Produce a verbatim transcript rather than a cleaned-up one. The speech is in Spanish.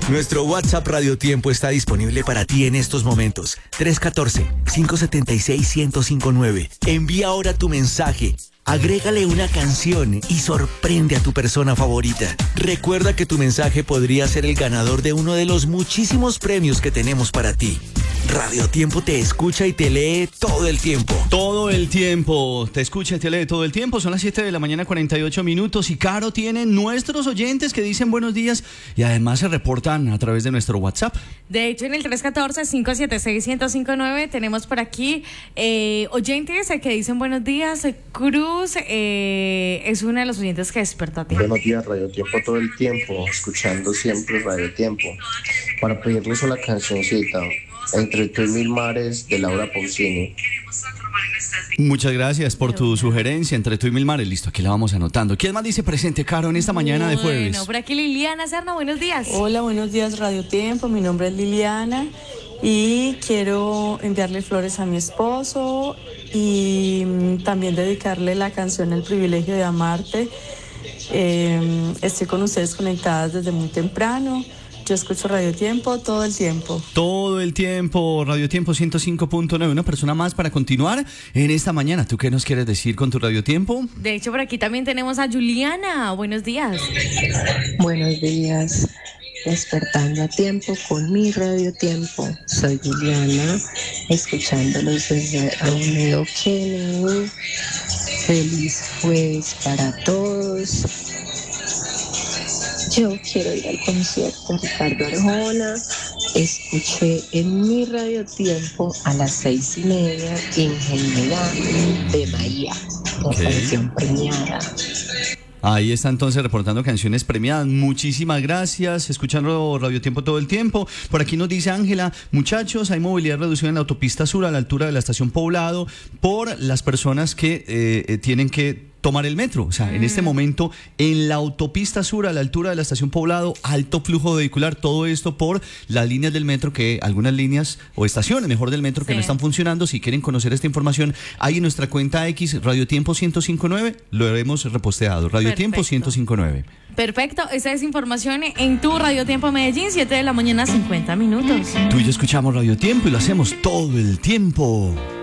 Nuestro WhatsApp Radio Tiempo está disponible para ti en estos momentos. tres uno cuatro, cinco siete seis, uno cero cinco nueve. Envía ahora tu mensaje. Agrégale una canción y sorprende a tu persona favorita. Recuerda que tu mensaje podría ser el ganador de uno de los muchísimos premios que tenemos para ti. Radio Tiempo te escucha y te lee todo el tiempo. Todo el tiempo. Te escucha y te lee todo el tiempo. Son las siete de la mañana, cuarenta y ocho minutos. Y Caro tiene nuestros oyentes que dicen buenos días y además se reportan a través de nuestro WhatsApp. De hecho, en el tres uno cuatro, cinco siete seis, uno cero cinco nueve tenemos por aquí eh, oyentes que dicen buenos días. Cruz eh, es una de los oyentes que despertó a ti. Buenos días, Radio Tiempo todo el tiempo, escuchando siempre Radio Tiempo. Para pedirles una cancioncita, Entre tú y mil mares, de Laura Pausini. Muchas gracias por tu sugerencia, Entre tú y mil mares. Listo, aquí la vamos anotando. ¿Quién más dice presente, Caro, en esta mañana de jueves? Bueno, por aquí Liliana Serna, buenos días. Hola, buenos días, Radio Tiempo. Mi nombre es Liliana y quiero enviarle flores a mi esposo y también dedicarle la canción El privilegio de amarte. Eh, estoy con ustedes conectadas desde muy temprano. Yo escucho Radio Tiempo todo el tiempo. Todo el tiempo, Radio Tiempo ciento cinco punto nueve. Una persona más para continuar en esta mañana. ¿Tú qué nos quieres decir con tu Radio Tiempo? De hecho, por aquí también tenemos a Juliana. Buenos días. Buenos días. Despertando a tiempo con mi Radio Tiempo. Soy Juliana, escuchándolos desde Romeo Kennedy. Feliz jueves para todos. Yo quiero ir al concierto de Ricardo Arjona. Escuché en mi Radio Tiempo a las seis y media Ingenuidad de Maía, la Okay. canción premiada. Ahí está entonces reportando canciones premiadas. Muchísimas gracias, escuchando Radio Tiempo todo el tiempo. Por aquí nos dice Ángela, muchachos, hay movilidad reducida en la autopista sur a la altura de la estación Poblado por las personas que eh, eh, tienen que tomar el metro. O sea, mm. en este momento en la autopista sur a la altura de la estación Poblado, alto flujo vehicular, todo esto por las líneas del metro, que algunas líneas o estaciones mejor del metro sí. que no están funcionando. Si quieren conocer esta información, ahí en nuestra cuenta X, Radio Tiempo ciento cinco punto nueve, lo hemos reposteado, Radio Perfecto. Tiempo ciento cinco punto nueve. Perfecto, esa es información en tu Radio Tiempo Medellín, siete de la mañana, cincuenta minutos. Tú y yo escuchamos Radio Tiempo y lo hacemos todo el tiempo.